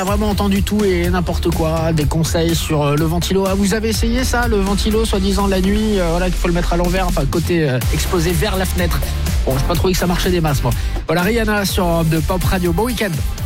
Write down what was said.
a vraiment entendu tout et n'importe quoi, des conseils sur le ventilo. Ah, vous avez essayé ça, le ventilo, soi-disant la nuit, voilà, qu'il faut le mettre à l'envers, enfin côté exposé vers la fenêtre. Bon, j'ai pas trouvé que ça marchait des masses, moi. Voilà, Rihanna sur Europe 2 Pop Radio. Bon week-end.